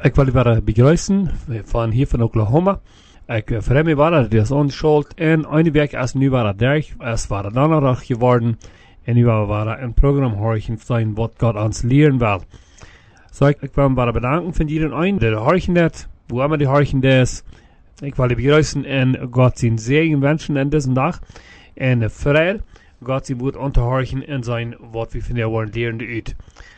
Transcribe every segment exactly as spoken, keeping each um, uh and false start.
Ik wil je begrüßen van hier van Oklahoma. Ik vreemd me waren, dat is onschuld. En een week als nu waren derg, es waren donderdag geworden. En nu waren een programma horen zijn wat God ons leren wil. So ik, ik wil me bara bedanken van iedereen een, die horen dat, wo immer die horen dat. Ik wil je begrüßen en God zijn zegen wensen in deze dag. En vrede, God zijn woord onderhoren en zijn wat we van jou worden leren uit.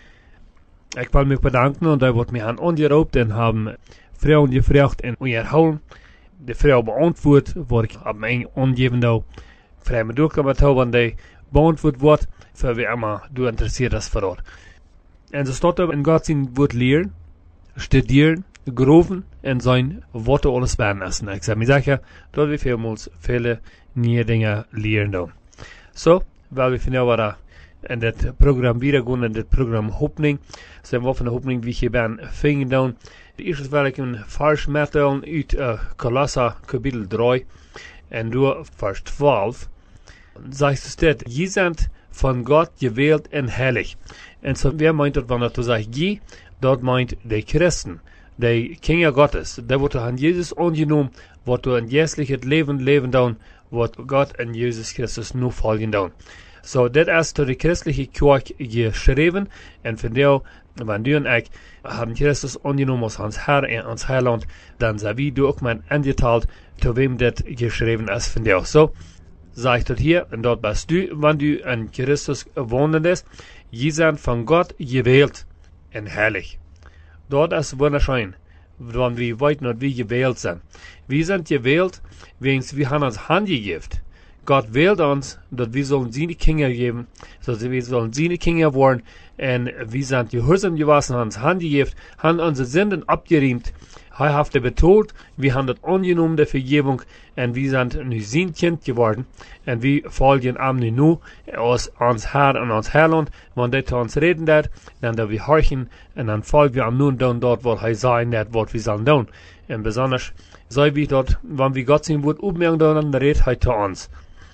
Ik wil me bedanken en dat wordt mij aan ongeroopt en hebben vrouwen gevraagd en onderhouden. De vrouw beantwoord wat ik op mijn omgeving doe. Vrij me doorkomen met hoe die beantwoord wordt, voor wie immer du interessiert is voor ons. En zo staat er in God zijn woord leren, studeren, geloven en zijn woorden alles beheersen. Ik zeg me zeggen, dat we veelmaals vele nieuwe dingen leren doen. Zo, wel we vinden wat in dit programma weer gaan in dit programma opening. Zijn we van de opening wie je ben vingen doen. De eerste wil ik een vers metalen uit uh, Kolosser kapitel drie en door vers twaalf. Zegt es dit, je bent van God gewählt en heilig. En zo, wer meint dat wanneer dat zegt je, dat meint de christen, de Kinder Gottes. Dat wordt aan Jezus aangenomen, wat we in jezelf het leven leven doen, wat God en Jezus Christus nu volgen doen. So, dit is door de christelijke kerk geschreven en van jou, wanneer du en ik hebben Christus aangenomen als ons Herr en ons Heiland, dan zijn we ook maar ingetaald, te wem dit geschreven is van jou. So, zeg ik dat hier, en dat bist du, wanneer du in Christus wonen is, je bent van God gewählt en heilig. Dat is wunderschön, wanneer we weten dat we gewählt zijn. We zijn gewählt, wegens we hebben ons hand gegeven. God wählt uns, dass wir sollen seine Kinder geben, dass wir sollen seine Kinder worden, und wir sind gehorsam gewesen, haben uns Hand gegeben, haben unsere Sünden abgeriemt, er hat betont, wir haben das angenommen, der Vergebung, und wir sind nu sein Kind geworden, und wir folgen am nu aus uns Herr und uns Heiland, wenn der zu uns reden wird, dann da wir horchen, und dann folgen wir am nun dann dort, wo er sein wird, was wir sollen tun. Und besonders, sei wie dort, wenn wir Gott sein Wort ummerken, dann redet er zu uns.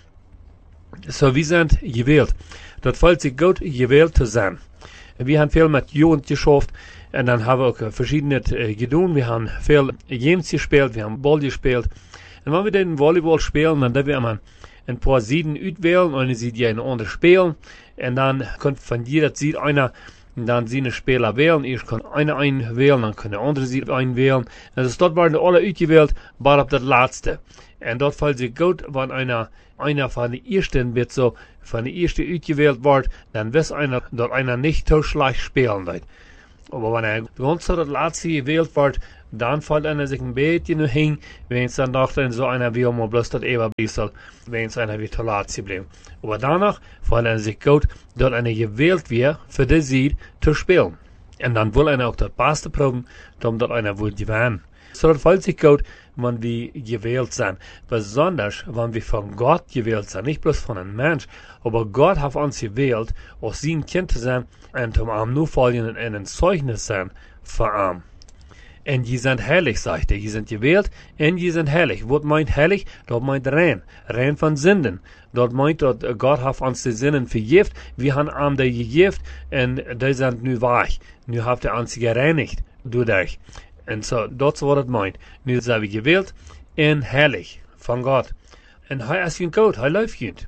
So, wir sind gewählt. Das fällt sich gut, gewählt zu sein. Wir haben viel mit Jugend geschafft und dann haben wir auch verschiedene äh, getan. Wir haben viel Games gespielt, wir haben Ball gespielt. Und wenn wir den Volleyball spielen, dann dürfen wir immer ein paar Sieden auswählen und dann sieht ja eine andere spielen. Und dann kommt von jeder Seite einer, und dann seine Spieler wählen. Ich kann einer einwählen, dann kann der andere Seite einwählen. Also dort waren alle ausgewählt, aber auf das letzte. Und dort fällt sich gut, wenn einer, einer von den ersten wird so, von den ersten ausgewählt wird, dann weiß einer, dass einer nicht so schlecht spielen wird. Aber wenn er ganz so das letzte gewählt wird, dann fällt einer sich ein bisschen nur hin, wenn es dann doch dann so einer wie immer bloß das Eber bisschen, wenn es einer wie zu letzte bleibt. Aber danach fällt einer sich gut, dass einer gewählt wird, für die Sieg zu spielen. Und dann will einer auch das Beste proben, damit einer will gewinnen. So, das fällt sich gut, wenn wir gewählt sind. Besonders, wenn wir von Gott gewählt sind. Nicht bloß von einem Mensch, aber Gott hat uns gewählt, aus sein Kind zu sein und um am nur folgen und ein Zeugnis sein für ihn. Und die sind heilig, sagt er. Die sind gewählt und die sind heilig. Was meint heilig? Das meint rein. Rein von Sünden. Das meint, dass Gott hat uns die Sünden vergift. Wir haben ihm die gegift und die sind nu weich. Nu hat er uns gereinigt dadurch. Und so, das ist, was das meint. Nu sind wir gewählt und heilig von Gott. Und er ist ein Gott, er läuft gut.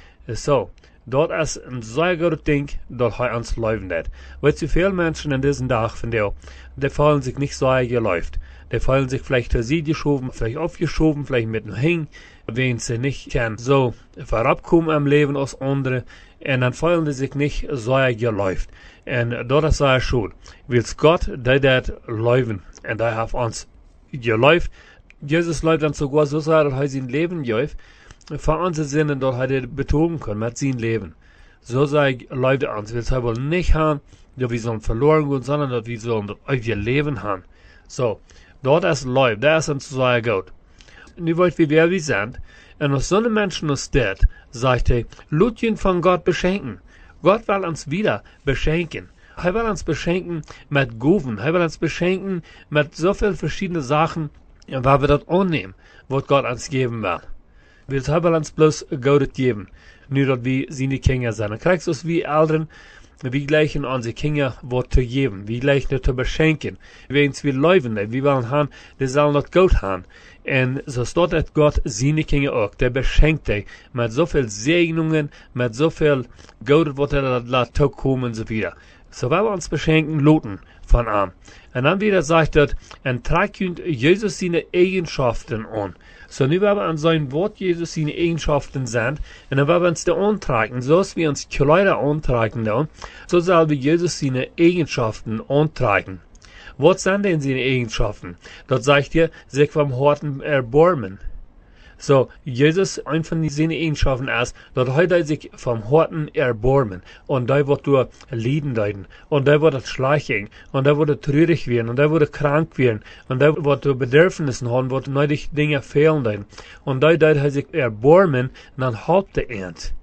So, das ist ein sehr gutes Ding, dass er uns laufen wird. Weil zu viele Menschen in diesem Tag von der, die fühlen sich nicht so geläuft. Die fühlen sich vielleicht zur Seite geschoben, vielleicht aufgeschoben, vielleicht mit einem Hing, wenn sie nicht können, so vorabkommen im Leben als andere. Und dann fühlen sie sich nicht so geläuft. Und das ist sehr schön. Weil Gott, der das läuft. Und er hat uns geläuft. Jesus läuft dann sogar so sehr, dass er sein Leben läuft. Für unsere Sinne, dass er das betonen kann mit seinem Leben. So sei läuft er uns. Wir wollen nicht haben, dass wir sollen verloren gehen, sondern dass wir sollen das ewige Leben haben. So, dort ist läuft, das ist uns sehr gut. Nu wollt wir, wer wir sind. Und aus so einem Menschen aus das, sagt er, lasst ihn von Gott beschenken. Gott will uns wieder beschenken. Er will uns beschenken mit Gaben. Er will uns beschenken mit so vielen verschiedenen Sachen, weil wir das annehmen, was Gott uns geben will. Wir will uns bloß Gott geben, nur dass wir seine Kinder sind. Dann kriegst du es wie Eltern, wie gleichen unsere Kinder wird zu geben, wie gleichen zu beschenken, wie uns wir leuven, wie wollen haben, die sollen das Gott haben. Und so steht es Gott seine Kinder auch, der beschenkt dich mit so viel Segnungen, mit so viel Gott, was er da kommen und so wieder. So werden wir uns beschenken, loten von ihm. Und dann wieder sagt er, und tragt Jesus seine Eigenschaften an. So nu werden wir an sein Wort Jesus seine Eigenschaften sind, und dann werden wir uns da antragen, so als wir uns Kleider antragen, dann, so sollen wir Jesus seine Eigenschaften antragen. Was sind denn seine Eigenschaften? Dort sagt er, sich vom Horten erbarmen. So, Jesus, ein von seinen Eigenschaften ist, dort hat er sich vom Horten erbarmen. Und da wird er Leiden leiden. Und da wird er schleichen. Und da wird er traurig werden. Und da wird er krank werden. Und da wird er Bedürfnisse haben, wird nötig Dinge fehlen leiden. Und da wird er sich erbarmen, und dann halbt er ent.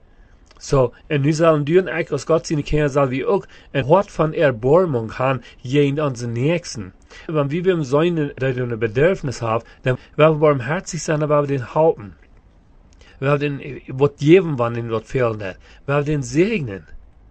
So, und nu sollen du und ich, als Gott seine Kinder, soll wir auch ein Hort von Erbarmung haben, jeden unseren Nächsten. Wenn wir im Sein, dass wir ein Bedürfnis haben, dann werden wir barmherzig sein, aber wir den halten. Wir werden den, was geben, wann den dort fehlen hat. Wir werden den segnen.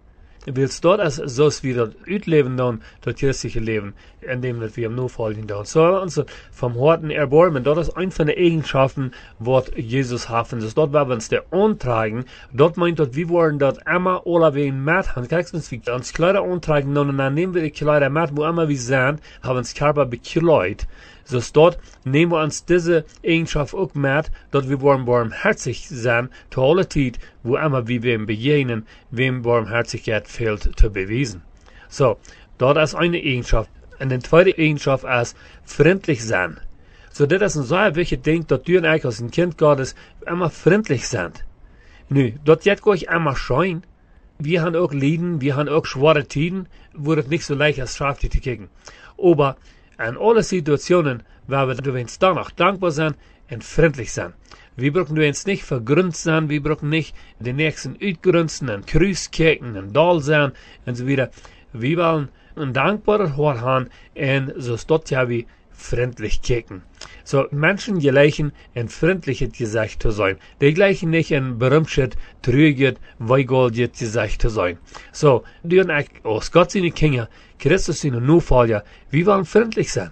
Willst dort als so wie dort utleben dann, das christliche Leben, indem wir im Notfall dann. So, also vom Horten erbarmen, dort ist ein von den Eigenschaften, was Jesus haben. Das dort werden wir uns der antragen, dort meint dort, wir wollen dort immer alle wen mit haben. Kriegst uns, wie uns Kleider antragen, und dann nehmen wir die Kleider mit, wo immer wir sind, haben uns Körper bekleidet. So dort nehmen wir uns diese Eigenschaft auch mit, dass wir wollen barmherzig sein, zu aller Zeit, wo immer wir wem begegnen, wem Barmherzigkeit fehlt zu beweisen. So, dort ist eine Eigenschaft. Und die zweite Eigenschaft ist freundlich sein. So, das ist ein sehr wichtiges Ding, dass du und ich als ein Kind Gottes immer freundlich sind. Nu, dort jetzt gehe ich immer schein. Wir haben auch Leiden, wir haben auch schwere Tiden, wo es nicht so leicht ist, scharf zu kicken. Aber in alle Situationen, waar we uns danach dankbar sein und freundlich sein. Wir brauchen uns nicht vergründet sein, wir brauchen nicht den nächsten uitgrünsten und Kreuz kicken und Dahl sein und so weiter. Wir wollen ein dankbarer Hort haben und so steht ja wie freundlich kicken. So, Menschen gleichen in freundliches Gesicht zu sein. Die gleichen nicht in berühmtheit, trüget, weigoldet Gesicht zu sein. So, du und ich, aus Gott seine Kinder, Christus seine Nachfolger, wir wollen freundlich sein.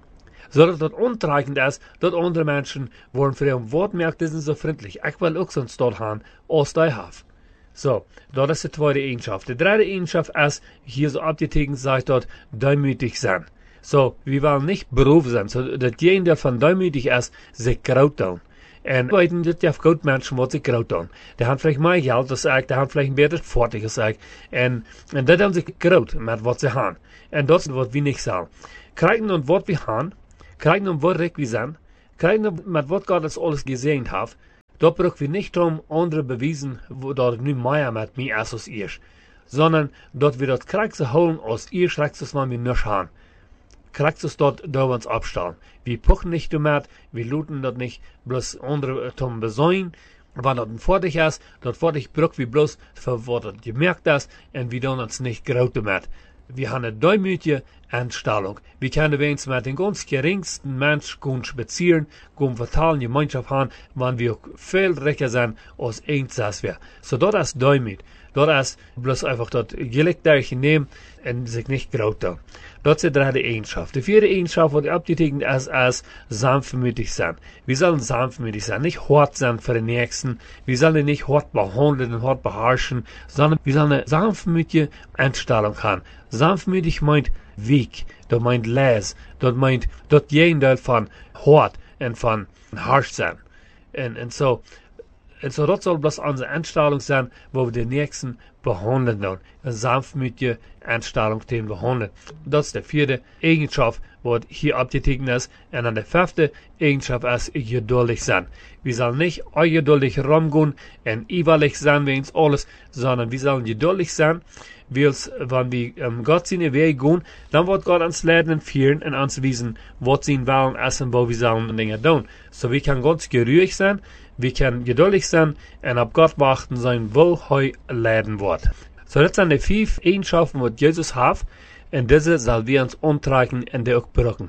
So dass das untragend ist, dass andere Menschen wollen für ihren Wort merken, die sind so freundlich. Ich will auch so ein Stort haben, als die haben. So, das ist die zweite Eigenschaft. Die dritte Eigenschaft ist, hier so abgetekent sagt dort, demütig sein. So, wir wollen nicht Beruf sein, so dass jeder, der von demütig ist, sich graut tun. Und weiten, das ja gut Menschen, was sich graut tun. Die haben vielleicht mehr Geld als ich, die haben vielleicht mehr das Fortige als ich. Und, und das haben sich graut mit was sie haben. Und das ist, was wir nicht sagen. Kriegen und was wir haben, kriegen und was wir sind, kriegen und mit was Gott das alles gesehen hat, da brauchen wir nicht darum, andere beweisen, wo dort nicht mehr mit mir ist als ihr. Sondern, dort wir das Kriegste holen, als ihr schreckt es, man wir nicht haben. Kriegt es dort, da wir uns abstellen. Wir puchen nicht damit, wir looten dort nicht, bloß andere zum Besäuen. Wenn dort ein Vorteil ist, dort Vorteil braucht wir bloß, für was dort gemerkt ist, und wir tun uns nicht graut damit. Wir haben eine demütige Einstellung. Wir können wenigstens mit den ganz geringsten Menschen spazieren, gehen vertalen, Gemeinschaft haben, wenn wir viel reicher sind, als eins das wir. So, dort ist Demut. Dort ist bloß einfach dort Gelegenheit nehmen und sich nicht graut tun. Das ist die dritte Eigenschaft. Die vierte Eigenschaft, die abgetekent ist, ist sanftmütig sein. Wir sollen sanftmütig sein, nicht hart sein für den Nächsten. Wir sollen nicht hart behandeln und hart beherrschen, sondern wir sollen eine sanftmütige Einstellung haben. Sanftmütig meint weak, das meint les, das meint, das Gegenteil von hart und von harsh sein. Und, und so, und so, das soll bloß unsere Einstellung sein, wo wir den Nächsten behandeln dann. Eine sanftmütige Einstellung, den behandeln. Das ist die vierte Eigenschaft, was hier abgetekent ist. Und dann die fünfte Eigenschaft ist geduldig sein. Wir sollen nicht ungeduldig rumgehen und ewig sein wie uns alles, sondern wir sollen geduldig sein. Weils, wenn wir um Gott seine Wege gehen, dann wird Gott uns leiten und führen und uns wiesen, was sie wollen essen, wo wir sollen Dinge tun. So, wir können ganz geruhig sein, wir können geduldig sein und auf Gott warten sein, wo er leiten wird. So, das sind die fünf Eigenschaften, die Jesus hat, und diese soll wir uns umtragen und die auch brauchen.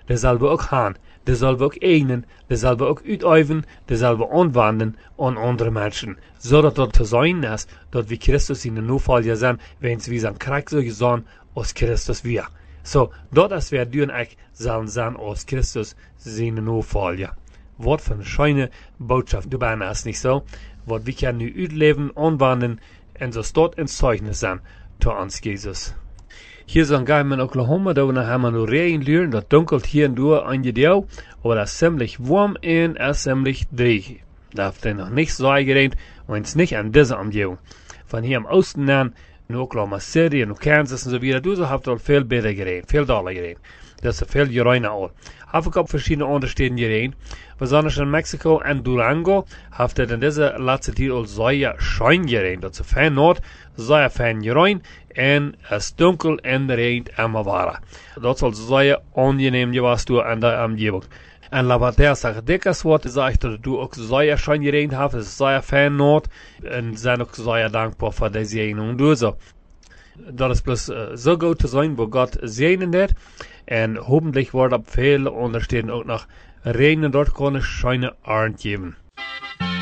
der zal we ook gaan, der zal we ook eten, der zal we ook uitoefenen, der zal we aanwenden aan andere mensen. Zodat dat te zijn is, dat we Christus in de noodvalje zijn, wens we zijn krachtig zijn als Christus weer. So, dat is wir doen ek zullen zijn als Christus zijn noodvalje. Wat voor een schöne boodschap, du bijna is niet zo. Wat we kunnen nu uitleven, aanwenden, en zo staat in Zeugnis zijn, to ons Jesus. Hier zijn we in Oklahoma, da haben wir nur Regen leren, dat dunkelt hier en door an je deel, aber das ist ziemlich warm en es ziemlich dreig. Da habt ihr noch nicht so geregnet, und es nicht an dieser Umgebung. Von hier im Osten an, in Oklahoma City, in Kansas und so weiter, du so habt ihr viel besser geregnet, viel doller geregnet. Das ist viel gereiner auch. Habe ich auch verschiedene andere Städte geregnet. Besonders in Mexiko und Durango habt ihr in dieser letzten Zeit auch sehr schön geregnet. Das ist fein Nord, sehr fein geregnet, und es ist dunkel und regnet immer weiter. Das soll sehr angenehm gewesen an der Umgebung. Und laber sagt, dickes Wort sagt, dass du auch sehr schön geregnet hast, es ist sehr fein Nord, und sind auch sehr dankbar für die Segnung. Du so. Dat is bloß uh, so gut zu sein, wo Gott segnen wird. Und hoffentlich wird ab viele Unterstehen auch noch Regen dort können schöne Arend geben.